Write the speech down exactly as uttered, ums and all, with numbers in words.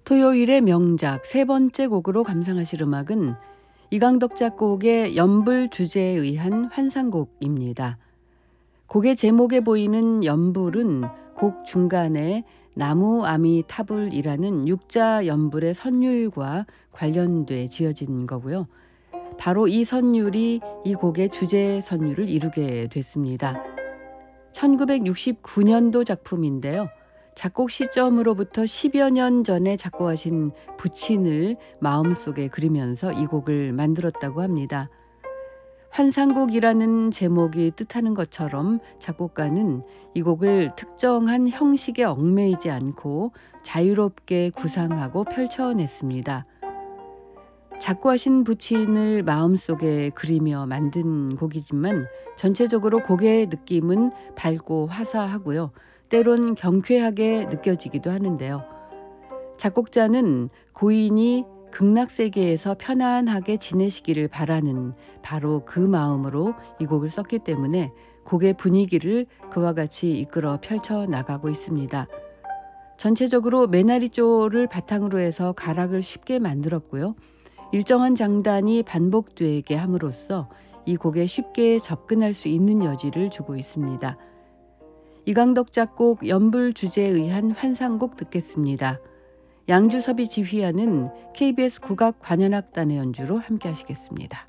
토요일의 명작 세 번째 곡으로 감상하실 음악은 이강덕 작곡의 연불 주제에 의한 환상곡입니다. 곡의 제목에 보이는 연불은 곡 중간에 나무 아미 타불이라는 육자 연불의 선율과 관련돼 지어진 거고요. 바로 이 선율이 이 곡의 주제 선율을 이루게 됐습니다. 천구백육십구 년도 작품인데요. 작곡 시점으로부터 십여 년 전에 작곡하신 부친을 마음속에 그리면서 이 곡을 만들었다고 합니다. 환상곡이라는 제목이 뜻하는 것처럼 작곡가는 이 곡을 특정한 형식에 얽매이지 않고 자유롭게 구상하고 펼쳐냈습니다. 작곡하신 부친을 마음속에 그리며 만든 곡이지만 전체적으로 곡의 느낌은 밝고 화사하고요. 때론 경쾌하게 느껴지기도 하는데요. 작곡자는 고인이 극락세계에서 편안하게 지내시기를 바라는 바로 그 마음으로 이 곡을 썼기 때문에 곡의 분위기를 그와 같이 이끌어 펼쳐나가고 있습니다. 전체적으로 메나리조를 바탕으로 해서 가락을 쉽게 만들었고요. 일정한 장단이 반복되게 함으로써 이 곡에 쉽게 접근할 수 있는 여지를 주고 있습니다. 이강덕 작곡 연불 주제에 의한 환상곡 듣겠습니다. 양주섭이 지휘하는 케이비에스 국악관현악단의 연주로 함께 하시겠습니다.